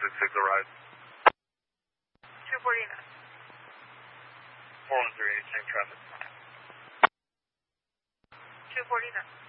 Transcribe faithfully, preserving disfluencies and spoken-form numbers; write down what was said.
six six arrived. two forty-nine. four one three eight, same traffic. two forty-nine.